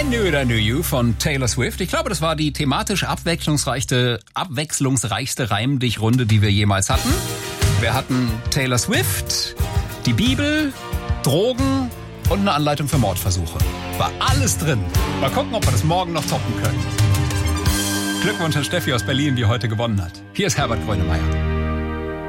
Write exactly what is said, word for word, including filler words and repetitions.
Knew It, I Knew You von Taylor Swift. Ich glaube, das war die thematisch abwechslungsreichste, abwechslungsreichste Reimdich-Runde, die wir jemals hatten. Wir hatten Taylor Swift, die Bibel, Drogen und eine Anleitung für Mordversuche. War alles drin. Mal gucken, ob wir das morgen noch toppen können. Glückwunsch an Steffi aus Berlin, die heute gewonnen hat. Hier ist Herbert Grönemeyer.